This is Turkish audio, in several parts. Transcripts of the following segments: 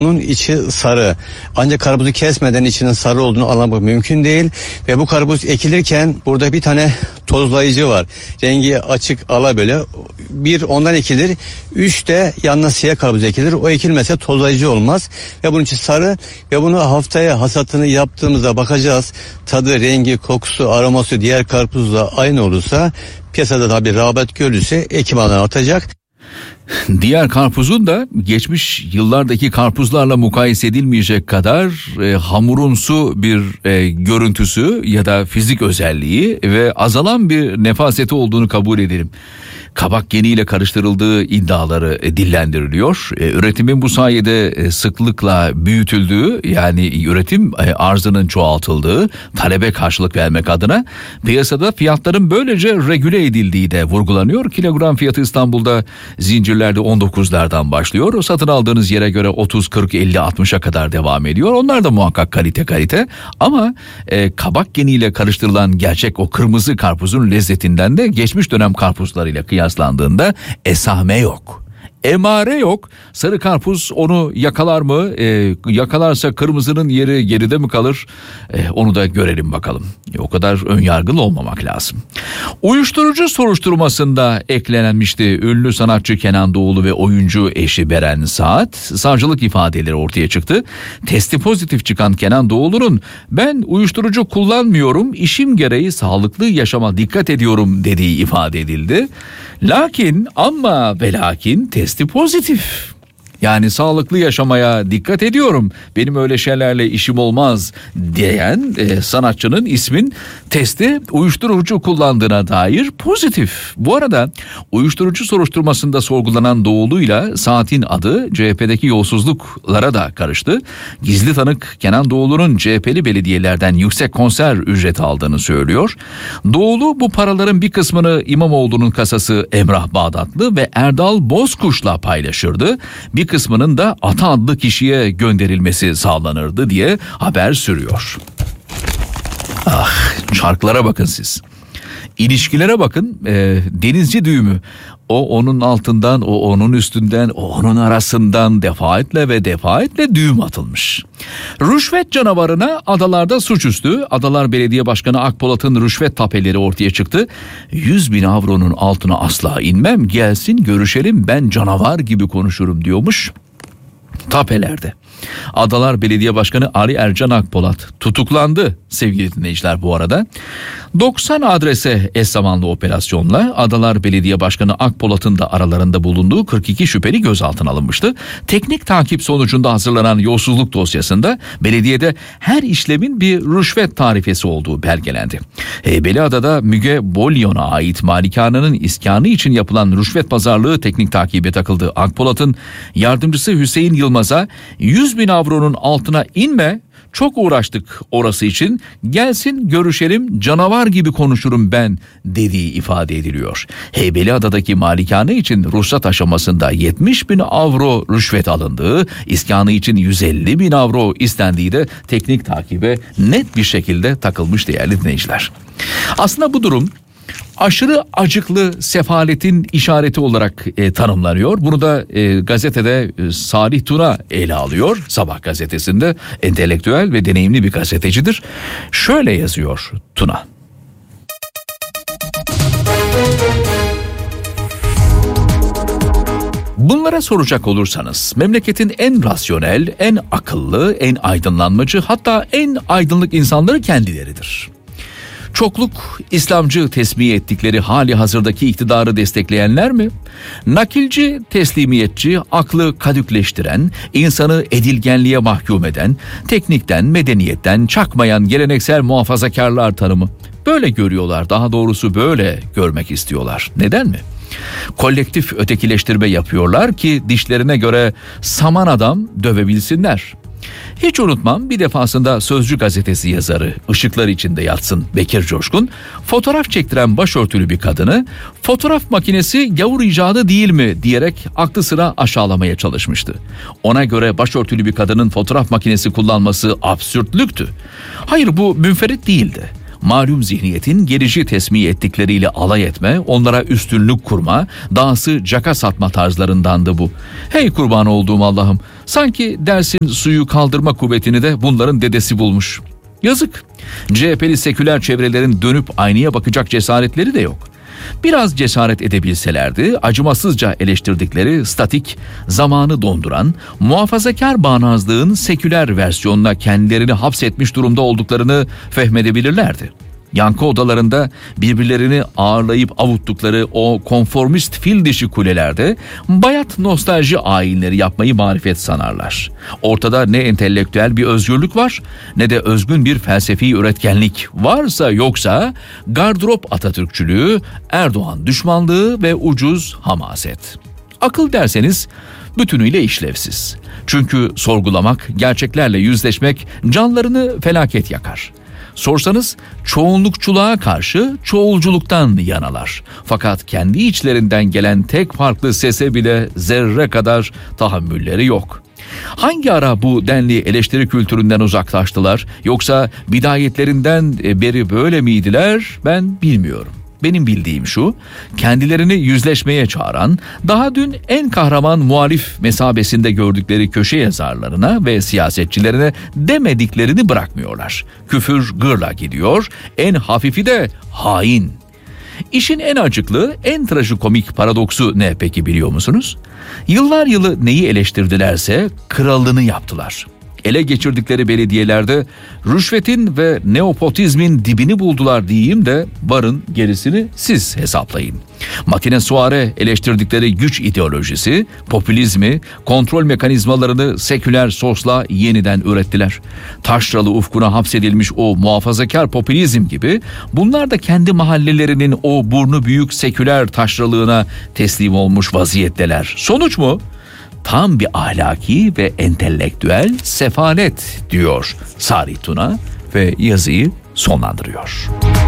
Bunun içi sarı. Ancak karpuzu kesmeden içinin sarı olduğunu anlamak mümkün değil. Ve bu karpuz ekilirken burada bir tane tozlayıcı var. Rengi açık ala böyle. Bir ondan ekilir. 3 de yanına siyah karpuz ekilir. O ekilmese tozlayıcı olmaz. Ve bunun içi sarı. Ve bunu haftaya hasatını yaptığımızda bakacağız. Tadı, rengi, kokusu, aroması diğer karpuzla aynı olursa piyasada tabii rağbet görürse ekim alanı artacak. Diğer karpuzun da geçmiş yıllardaki karpuzlarla mukayese edilmeyecek kadar hamurumsu bir görüntüsü ya da fizik özelliği ve azalan bir nefaseti olduğunu kabul edelim. Kabak geniyle karıştırıldığı iddiaları dillendiriliyor. Üretimin bu sayede sıklıkla büyütüldüğü, yani üretim arzının çoğaltıldığı, talebe karşılık vermek adına piyasada fiyatların böylece regüle edildiği de vurgulanıyor. Kilogram fiyatı İstanbul'da zincirlerde 19'lardan başlıyor. Satın aldığınız yere göre 30, 40, 50, 60'a kadar devam ediyor. Onlar da muhakkak kalite ama kabak geniyle karıştırılan gerçek o kırmızı karpuzun lezzetinden de geçmiş dönem karpuzlarıyla kıyaslandığında esame yok. Emare yok. Sarı karpuz onu yakalar mı? Yakalarsa kırmızının yeri geride mi kalır? Onu da görelim bakalım. O kadar önyargılı olmamak lazım. Uyuşturucu soruşturmasında eklenmişti ünlü sanatçı Kenan Doğulu ve oyuncu eşi Beren Saat. Savcılık ifadeleri ortaya çıktı. Testi pozitif çıkan Kenan Doğulu'nun "Ben uyuşturucu kullanmıyorum, işim gereği sağlıklı yaşama dikkat ediyorum" dediği ifade edildi. Lakin testi pozitif. Yani sağlıklı yaşamaya dikkat ediyorum, benim öyle şeylerle işim olmaz diyen sanatçının ismin testi uyuşturucu kullandığına dair pozitif. Bu arada uyuşturucu soruşturmasında sorgulanan Doğulu'yla Saat'in adı CHP'deki yolsuzluklara da karıştı. Gizli tanık Kenan Doğulu'nun CHP'li belediyelerden yüksek konser ücreti aldığını söylüyor. Doğulu bu paraların bir kısmını İmamoğlu'nun kasası Emrah Bağdatlı ve Erdal Bozkuş'la paylaşırdı. Bir kısmının da Ata adlı kişiye gönderilmesi sağlanırdı diye haber sürüyor. Çarklara bakın siz. İlişkilere bakın. Denizci düğümü. O onun altından, o onun üstünden, o onun arasından defaatle düğüm atılmış. Rüşvet canavarına adalarda suçüstü. Adalar Belediye Başkanı Akpolat'ın rüşvet tapeleri ortaya çıktı. 100.000 avronun altına asla inmem, gelsin görüşelim, ben canavar gibi konuşurum diyormuş tapelerde. Adalar Belediye Başkanı Ali Ercan Akpolat tutuklandı sevgili dinleyiciler bu arada. 90 adrese eş zamanlı operasyonla Adalar Belediye Başkanı Akpolat'ın da aralarında bulunduğu 42 şüpheli gözaltına alınmıştı. Teknik takip sonucunda hazırlanan yolsuzluk dosyasında belediyede her işlemin bir rüşvet tarifesi olduğu belgelendi. Heybeliada'da Müge Bolyon'a ait malikanenin iskanı için yapılan rüşvet pazarlığı teknik takibe takıldı. Akpolat'ın yardımcısı Hüseyin Yılmaz'a 100.000 avronun altına inme, çok uğraştık orası için, gelsin görüşelim, canavar gibi konuşurum ben dediği ifade ediliyor. Heybeliada'daki malikane için ruhsat aşamasında 70.000 avro rüşvet alındığı, iskanı için 150.000 avro istendiği de teknik takibe net bir şekilde takılmış değerli dinleyiciler. Aslında bu durum aşırı acıklı sefaletin işareti olarak tanımlanıyor. Bunu da gazetede Salih Tuna ele alıyor. Sabah gazetesinde entelektüel ve deneyimli bir gazetecidir. Şöyle yazıyor Tuna. Bunlara soracak olursanız memleketin en rasyonel, en akıllı, en aydınlanmacı, hatta en aydınlık insanları kendileridir. Çokluk İslamcı tesmiye ettikleri hali hazırdaki iktidarı destekleyenler mi? Nakilci, teslimiyetçi, aklı kadükleştiren, insanı edilgenliğe mahkum eden, teknikten, medeniyetten çakmayan geleneksel muhafazakarlar tanımı. Böyle görüyorlar, daha doğrusu böyle görmek istiyorlar. Neden mi? Kolektif ötekileştirme yapıyorlar ki dişlerine göre saman adam dövebilsinler. Hiç unutmam, bir defasında Sözcü gazetesi yazarı, ışıklar içinde yatsın Bekir Coşkun, fotoğraf çektiren başörtülü bir kadını fotoğraf makinesi gavur icadı değil mi diyerek aklı sıra aşağılamaya çalışmıştı. Ona göre başörtülü bir kadının fotoğraf makinesi kullanması absürtlüktü. Hayır, bu münferit değildi. Malum zihniyetin gerici tesmih ettikleriyle alay etme, onlara üstünlük kurma, dahası caka satma tarzlarındandı bu. Hey kurban olduğum Allah'ım, sanki dersin suyu kaldırma kuvvetini de bunların dedesi bulmuş. Yazık. CHP'li seküler çevrelerin dönüp aynaya bakacak cesaretleri de yok. Biraz cesaret edebilselerdi, acımasızca eleştirdikleri statik, zamanı donduran, muhafazakar bağnazlığın seküler versiyonuna kendilerini hapsetmiş durumda olduklarını fehmedebilirlerdi. Yankı odalarında birbirlerini ağırlayıp avuttukları o konformist fil dişi kulelerde bayat nostalji ayinleri yapmayı marifet sanarlar. Ortada ne entelektüel bir özgürlük var, ne de özgün bir felsefi üretkenlik. Varsa yoksa gardırop Atatürkçülüğü, Erdoğan düşmanlığı ve ucuz hamaset. Akıl derseniz bütünüyle işlevsiz. Çünkü sorgulamak, gerçeklerle yüzleşmek canlarını felaket yakar. Sorsanız çoğunlukçuluğa karşı çoğulculuktan yanalar. Fakat kendi içlerinden gelen tek farklı sese bile zerre kadar tahammülleri yok. Hangi ara bu denli eleştiri kültüründen uzaklaştılar, yoksa bidayetlerinden beri böyle miydiler, ben bilmiyorum. Benim bildiğim şu, kendilerini yüzleşmeye çağıran, daha dün en kahraman muhalif mesabesinde gördükleri köşe yazarlarına ve siyasetçilerine demediklerini bırakmıyorlar. Küfür gırla gidiyor, en hafifi de hain. İşin en acıklı, en trajikomik paradoksu ne peki biliyor musunuz? Yıllar yılı neyi eleştirdilerse krallığını yaptılar. Ele geçirdikleri belediyelerde rüşvetin ve neopotizmin dibini buldular diyeyim de varın gerisini siz hesaplayın. Makinesuare eleştirdikleri güç ideolojisi, popülizmi, kontrol mekanizmalarını seküler sosla yeniden ürettiler. Taşralı ufkuna hapsedilmiş o muhafazakar popülizm gibi bunlar da kendi mahallelerinin o burnu büyük seküler taşralığına teslim olmuş vaziyetteler. Sonuç mu? Tam bir ahlaki ve entelektüel sefalet diyor Salih Tuna ve yazıyı sonlandırıyor.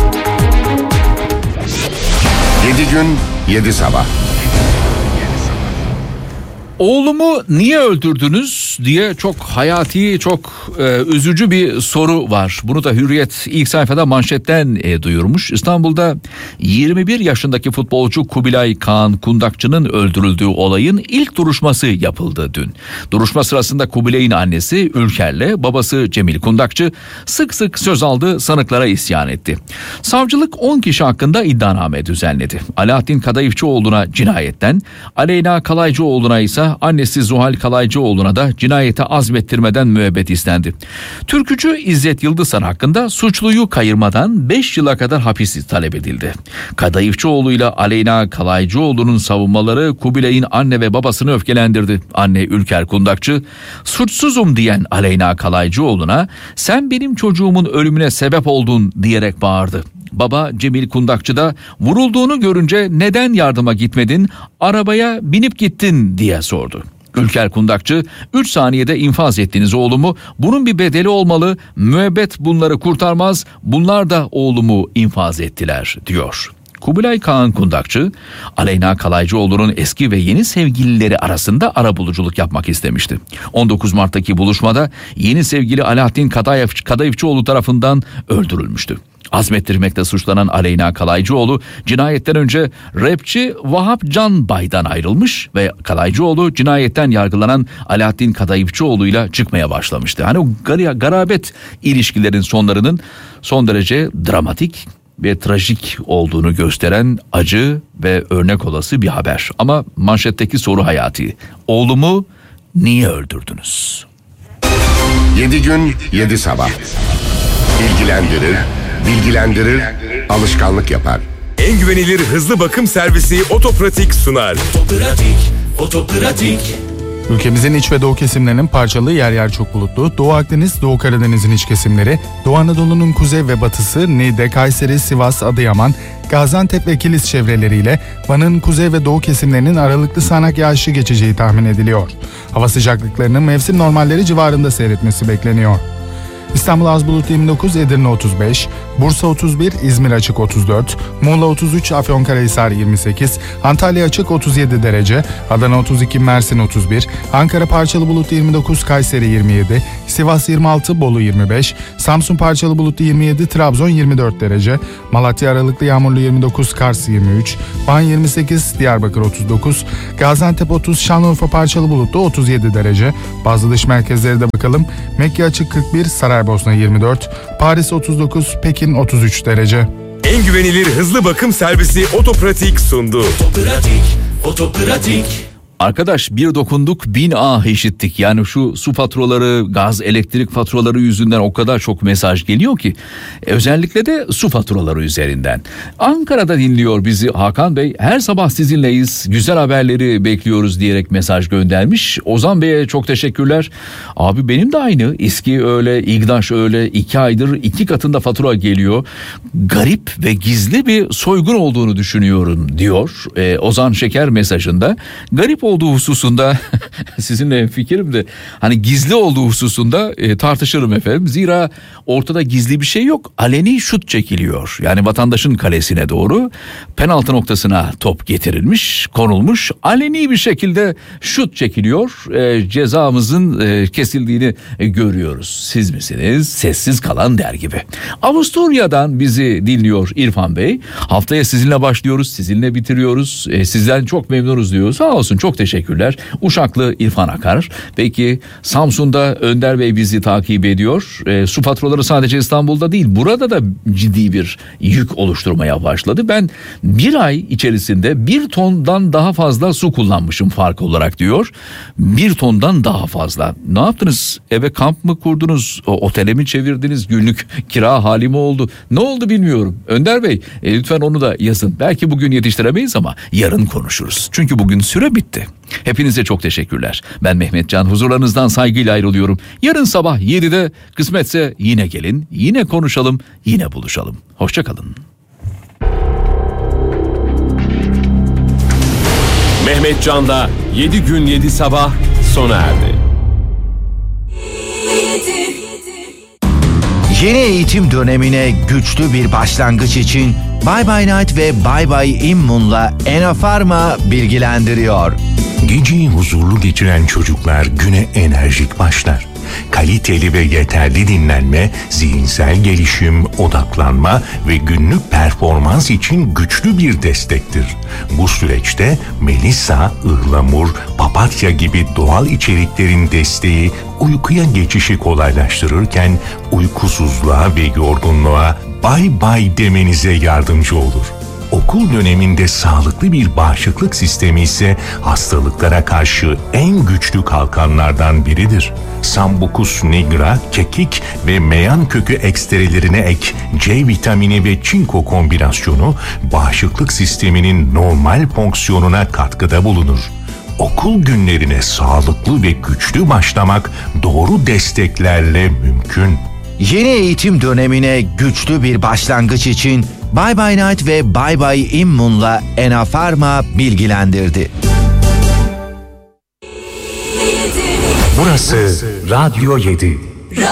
7 gün 7 sabah. Oğlumu niye öldürdünüz diye çok hayati, çok üzücü bir soru var. Bunu da Hürriyet ilk sayfada manşetten duyurmuş. İstanbul'da 21 yaşındaki futbolcu Kubilay Kaan Kundakçı'nın öldürüldüğü olayın ilk duruşması yapıldı dün. Duruşma sırasında Kubilay'ın annesi Ülker'le babası Cemil Kundakçı sık sık söz aldı, sanıklara isyan etti. Savcılık 10 kişi hakkında iddianame düzenledi. Alaaddin Kadayıfçıoğlu'na cinayetten, Aleyna Kalaycıoğlu'na ise annesi Zuhal Kalaycıoğlu'na da cinayete azmettirmeden müebbet istendi. Türkücü İzzet Yıldızhan hakkında suçluyu kayırmadan 5 yıla kadar hapis talep edildi. Kadayıfçıoğlu ile Aleyna Kalaycıoğlu'nun savunmaları Kubilay'ın anne ve babasını öfkelendirdi. Anne Ülker Kundakçı, suçsuzum diyen Aleyna Kalaycıoğlu'na sen benim çocuğumun ölümüne sebep oldun diyerek bağırdı. Baba Cemil Kundakçı da vurulduğunu görünce neden yardıma gitmedin, arabaya binip gittin diye sordu. Ülker Kundakçı 3 saniyede infaz ettiniz oğlumu, bunun bir bedeli olmalı, müebbet bunları kurtarmaz, bunlar da oğlumu infaz ettiler diyor. Kubilay Kaan Kundakçı, Aleyna Kalaycıoğlu'nun eski ve yeni sevgilileri arasında arabuluculuk yapmak istemişti. 19 Mart'taki buluşmada yeni sevgili Alaaddin Kadayıfçıoğlu tarafından öldürülmüştü. Azmettirmekle suçlanan Aleyna Kalaycıoğlu cinayetten önce rapçi Vahap Canbay'dan ayrılmış ve Kalaycıoğlu cinayetten yargılanan Alaaddin Kadayıfçıoğlu'yla çıkmaya başlamıştı. Hani o garabet ilişkilerin sonlarının son derece dramatik ve trajik olduğunu gösteren acı ve örnek olası bir haber. Ama manşetteki soru hayati. Oğlumu niye öldürdünüz? 7 gün 7 sabah. Bilgilendirir, alışkanlık yapar. En güvenilir hızlı bakım servisi Otopratik sunar. Otopratik. Ülkemizin iç ve doğu kesimlerinin parçalı, yer yer çok bulutlu, Doğu Akdeniz, Doğu Karadeniz'in iç kesimleri, Doğu Anadolu'nun kuzey ve batısı, Niğde, Kayseri, Sivas, Adıyaman, Gaziantep ve Kilis çevreleriyle Van'ın kuzey ve doğu kesimlerinin aralıklı sağanak yağışlı geçeceği tahmin ediliyor. Hava sıcaklıklarının mevsim normalleri civarında seyretmesi bekleniyor. İstanbul az bulutlu 29, Edirne 35, Bursa 31, İzmir açık 34, Muğla 33, Afyonkarahisar 28, Antalya açık 37 derece, Adana 32, Mersin 31, Ankara parçalı bulutlu 29, Kayseri 27, Sivas 26, Bolu 25, Samsun parçalı bulutlu 27, Trabzon 24 derece, Malatya aralıklı yağmurlu 29, Kars 23, Van 28, Diyarbakır 39, Gaziantep 30, Şanlıurfa parçalı bulutlu 37 derece. Bazı dış merkezlere de bakalım. Mekke açık 41, Saraybosna 24, Paris 39, Pekin 33 derece. En güvenilir hızlı bakım servisi Otopratik sundu. Otopratik. Arkadaş bir dokunduk 1000 ah işittik. Yani şu su faturaları, gaz, elektrik faturaları yüzünden o kadar çok mesaj geliyor ki. Özellikle de su faturaları üzerinden. Ankara'da dinliyor bizi Hakan Bey. Her sabah sizinleyiz. Güzel haberleri bekliyoruz diyerek mesaj göndermiş. Ozan Bey'e çok teşekkürler. Abi benim de aynı. İSKİ öyle, İGDAŞ öyle. 2 aydır 2 katında fatura geliyor. Garip ve gizli bir soygun olduğunu düşünüyorum diyor Ozan Şeker mesajında. Garip olduğu hususunda sizinle fikrim de hani gizli olduğu hususunda tartışırım efendim. Zira ortada gizli bir şey yok. Aleni şut çekiliyor. Yani vatandaşın kalesine doğru penaltı noktasına top getirilmiş, konulmuş. Aleni bir şekilde şut çekiliyor. Cezamızın kesildiğini görüyoruz. Siz misiniz? Sessiz kalan der gibi. Avusturya'dan bizi dinliyor İrfan Bey. Haftaya sizinle başlıyoruz, sizinle bitiriyoruz. Sizden çok memnunuz diyor. Sağ olsun, çok teşekkürler. Uşaklı İrfan Akar. Peki Samsun'da Önder Bey bizi takip ediyor. Su faturaları sadece İstanbul'da değil, burada da ciddi bir yük oluşturmaya başladı. Ben bir ay içerisinde 1 tondan daha fazla su kullanmışım fark olarak diyor. 1 tondan daha fazla. Ne yaptınız? Eve kamp mı kurdunuz? Otele mi çevirdiniz? Günlük kira hali mi oldu? Ne oldu bilmiyorum. Önder Bey lütfen onu da yazın. Belki bugün yetiştiremeyiz ama yarın konuşuruz. Çünkü bugün süre bitti. Hepinize çok teşekkürler. Ben Mehmet Can, huzurlarınızdan saygıyla ayrılıyorum. Yarın sabah 7'de kısmetse yine gelin, yine konuşalım, yine buluşalım. Hoşça kalın. Mehmet Can'da 7 gün 7 sabah sona erdi. Yeni eğitim dönemine güçlü bir başlangıç için Bye Bye Night ve Bye Bye Immun'la Enofarma bilgilendiriyor. Geceyi huzurlu geçiren çocuklar güne enerjik başlar. Kaliteli ve yeterli dinlenme, zihinsel gelişim, odaklanma ve günlük performans için güçlü bir destektir. Bu süreçte melisa, ıhlamur, papatya gibi doğal içeriklerin desteği uykuya geçişi kolaylaştırırken uykusuzluğa ve yorgunluğa bye bye demenize yardımcı olur. Okul döneminde sağlıklı bir bağışıklık sistemi ise hastalıklara karşı en güçlü kalkanlardan biridir. Sambucus nigra, kekik ve meyan kökü ekstrelerine ek C vitamini ve çinko kombinasyonu bağışıklık sisteminin normal fonksiyonuna katkıda bulunur. Okul günlerine sağlıklı ve güçlü başlamak doğru desteklerle mümkün. Yeni eğitim dönemine güçlü bir başlangıç için Bye Bye Night ve Bye Bye Immun'la Enofarma bilgilendirdi. Burası Radyo 7.